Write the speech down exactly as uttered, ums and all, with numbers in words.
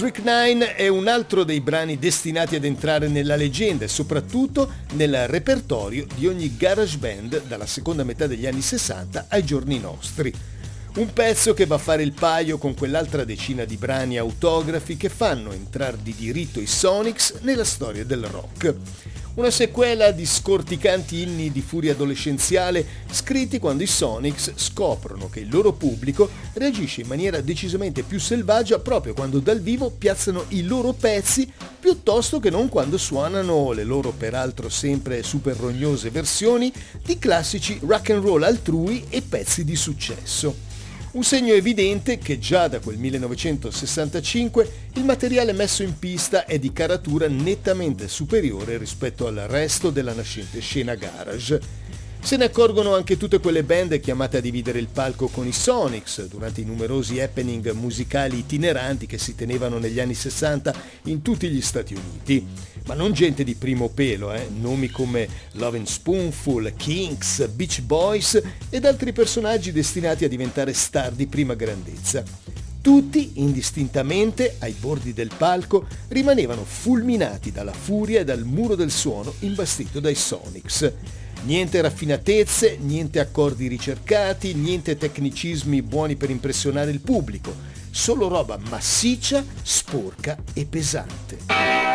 Strychnine è un altro dei brani destinati ad entrare nella leggenda e soprattutto nel repertorio di ogni garage band dalla seconda metà degli anni sessanta ai giorni nostri. Un pezzo che va a fare il paio con quell'altra decina di brani autografi che fanno entrare di diritto i Sonics nella storia del rock. Una sequela di scorticanti inni di furia adolescenziale scritti quando i Sonics scoprono che il loro pubblico reagisce in maniera decisamente più selvaggia proprio quando dal vivo piazzano i loro pezzi piuttosto che non quando suonano le loro peraltro sempre super rognose versioni di classici rock and roll altrui e pezzi di successo. Un segno evidente che già da quel millenovecentosessantacinque il materiale messo in pista è di caratura nettamente superiore rispetto al resto della nascente scena garage. Se ne accorgono anche tutte quelle band chiamate a dividere il palco con i Sonics durante i numerosi happening musicali itineranti che si tenevano negli anni sessanta in tutti gli Stati Uniti. Ma non gente di primo pelo, eh? Nomi come Lovin' Spoonful, Kinks, Beach Boys ed altri personaggi destinati a diventare star di prima grandezza. Tutti, indistintamente, ai bordi del palco, rimanevano fulminati dalla furia e dal muro del suono imbastito dai Sonics. Niente raffinatezze, niente accordi ricercati, niente tecnicismi buoni per impressionare il pubblico, solo roba massiccia, sporca e pesante.